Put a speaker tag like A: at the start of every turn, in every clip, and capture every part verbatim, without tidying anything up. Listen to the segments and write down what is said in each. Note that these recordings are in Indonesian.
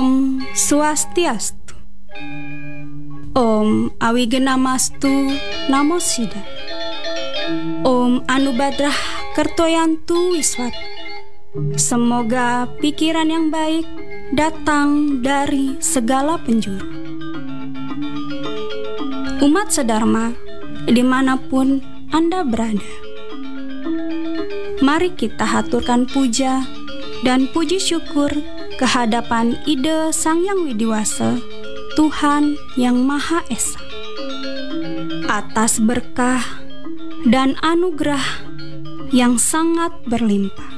A: Om Swastiastu. Om Awigena-mastu Namo Sida. Om Anubadrah Kertoyantu Wiswat. Semoga pikiran yang baik datang dari segala penjuru. Umat sedharma, dimanapun Anda berada, mari kita haturkan puja dan puji syukur kehadapan Ide Sang Hyang Widiwasa, Tuhan yang Maha Esa, atas berkah dan anugerah yang sangat berlimpah.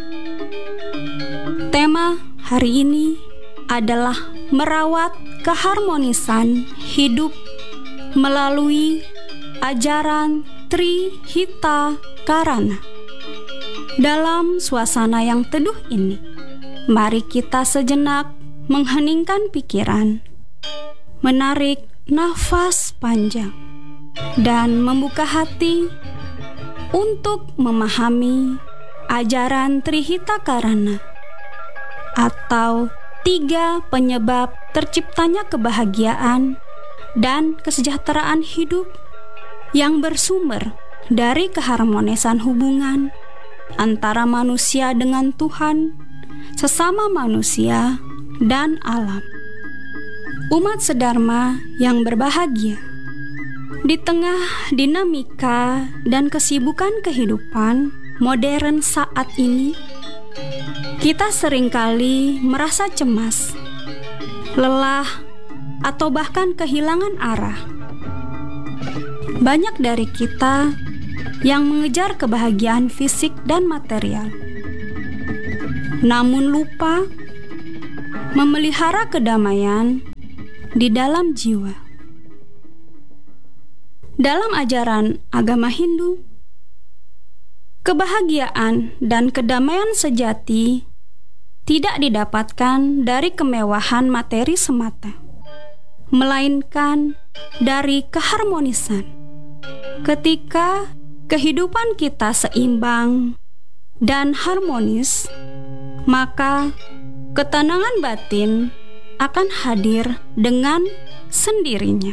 A: Tema hari ini adalah merawat keharmonisan hidup melalui ajaran Trihita Karana. Dalam suasana yang teduh ini, mari kita sejenak mengheningkan pikiran, menarik nafas panjang, dan membuka hati untuk memahami ajaran Trihita Karana atau tiga penyebab terciptanya kebahagiaan dan kesejahteraan hidup yang bersumber dari keharmonisan hubungan antara manusia dengan Tuhan, sesama manusia, dan alam. Umat sedharma yang berbahagia, di tengah dinamika dan kesibukan kehidupan modern saat ini, kita seringkali merasa cemas, lelah, atau bahkan kehilangan arah. Banyak dari kita yang mengejar kebahagiaan fisik dan material, namun lupa memelihara kedamaian di dalam jiwa. Dalam ajaran agama Hindu, kebahagiaan dan kedamaian sejati tidak didapatkan dari kemewahan materi semata, melainkan dari keharmonisan. Ketika kehidupan kita seimbang dan harmonis, maka ketenangan batin akan hadir dengan sendirinya.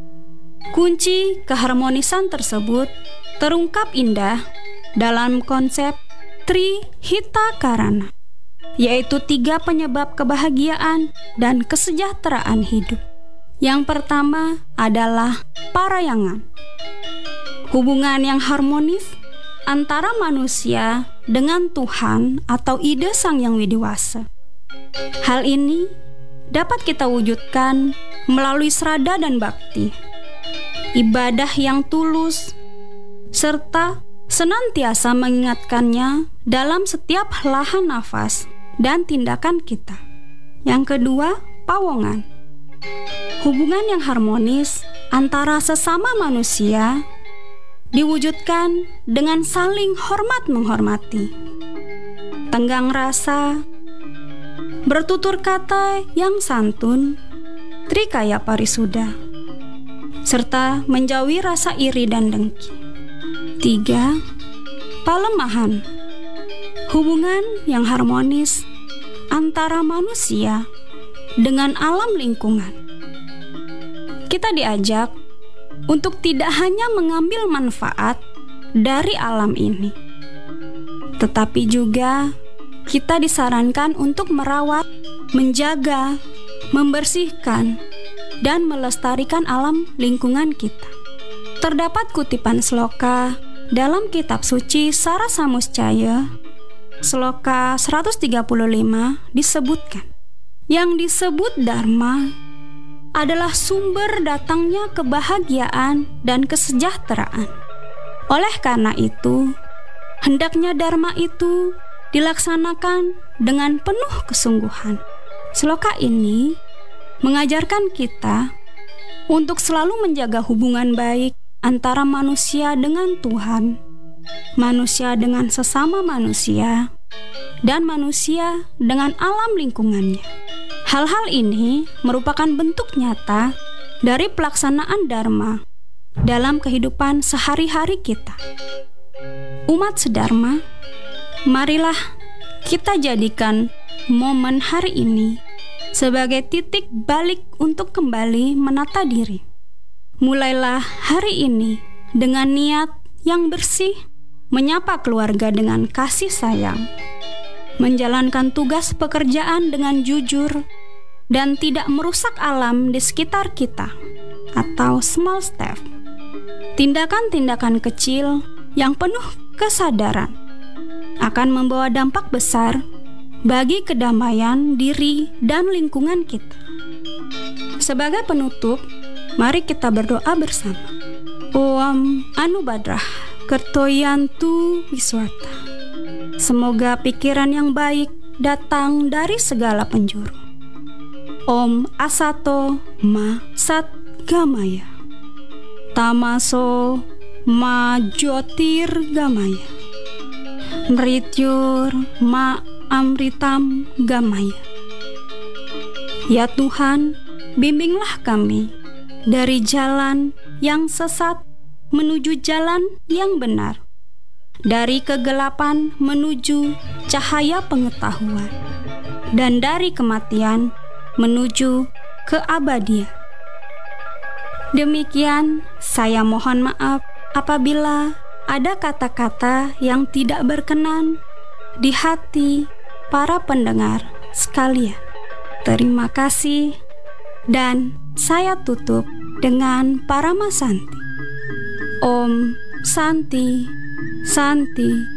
A: Kunci keharmonisan tersebut terungkap indah dalam konsep Trihita Karana, yaitu tiga penyebab kebahagiaan dan kesejahteraan hidup. Yang pertama adalah parayangan, hubungan yang harmonis antara manusia dengan Tuhan atau Ide Sang Hyang Widiwasa. Hal ini dapat kita wujudkan melalui srada dan bakti, ibadah yang tulus, serta senantiasa mengingatkannya dalam setiap helahan nafas dan tindakan kita. Yang kedua, pawongan, hubungan yang harmonis antara sesama manusia diwujudkan dengan saling hormat-menghormati, tenggang rasa, bertutur kata yang santun, trikaya parisuda, serta menjauhi rasa iri dan dengki. Tiga, palemahan, hubungan yang harmonis antara manusia dengan alam lingkungan. Kita diajak untuk tidak hanya mengambil manfaat dari alam ini, tetapi juga kita disarankan untuk merawat, menjaga, membersihkan, dan melestarikan alam lingkungan kita. Terdapat kutipan sloka dalam kitab suci Sara Samuscaya, sloka seratus tiga puluh lima disebutkan, yang disebut Dharma adalah sumber datangnya kebahagiaan dan kesejahteraan. Oleh karena itu, hendaknya Dharma itu dilaksanakan dengan penuh kesungguhan. Sloka ini mengajarkan kita untuk selalu menjaga hubungan baik antara manusia dengan Tuhan, manusia dengan sesama manusia, dan manusia dengan alam lingkungannya. Hal-hal ini merupakan bentuk nyata dari pelaksanaan Dharma dalam kehidupan sehari-hari kita. Umat sedharma, marilah kita jadikan momen hari ini sebagai titik balik untuk kembali menata diri. Mulailah hari ini dengan niat yang bersih, menyapa keluarga dengan kasih sayang, menjalankan tugas pekerjaan dengan jujur, dan tidak merusak alam di sekitar kita, atau small step. Tindakan-tindakan kecil yang penuh kesadaran akan membawa dampak besar bagi kedamaian diri dan lingkungan kita. Sebagai penutup, mari kita berdoa bersama. Om Anubadrah Kertoyantu Wiswata. Semoga pikiran yang baik datang dari segala penjuru. Om Asato Ma Sat Gamaya. Tamaso Ma Jyotir Gamaya. Mrityur Ma Amritam Gamaya. Ya Tuhan, bimbinglah kami dari jalan yang sesat menuju jalan yang benar, dari kegelapan menuju cahaya pengetahuan, dan dari kematian menuju keabadian. Demikian, saya mohon maaf apabila ada kata-kata yang tidak berkenan di hati para pendengar sekalian. Terima kasih, dan saya tutup dengan Parama Santi. Om Santi, Santi,